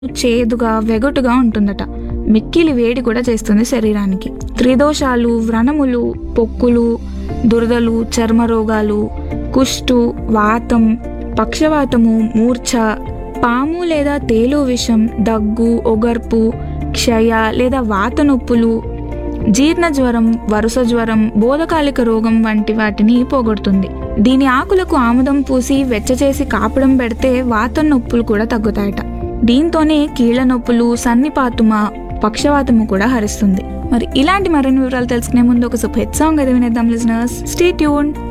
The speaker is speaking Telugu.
చేదుగా వెగటుగా ఉంటుందట. మిక్కిలి వేడి కూడా చేస్తుంది శరీరానికి. త్రిదోషాలు, వ్రణములు, పొక్కులు, దురదలు, చర్మ రోగాలు, కుష్టు, వాతం, పక్షవాతము, మూర్ఛ, పాము లేదా తేలు విషం, దగ్గు, ఒగర్పు, క్షయ లేదా వాత నొప్పులు, జీర్ణ జ్వరం, వరుస జ్వరం, బోధకాలిక రోగం వంటి వాటిని పోగొడుతుంది. దీని ఆకులకు ఆముదం పూసి వెచ్చచేసి కాపడం పెడితే వాతం నొప్పులు కూడా తగ్గుతాయట. దీంతోనే కీళ్ల నొప్పులు, సన్నిపాతుమ, పక్షవాతము కూడా హరిస్తుంది. మరి ఇలాంటి మరిన్ని వివరాలు తెలుసుకునే ముందు ఒక సూపర్ హిట్ సాంగ్ అయితే వినేద్దాం లిజనర్స్. Stay tuned.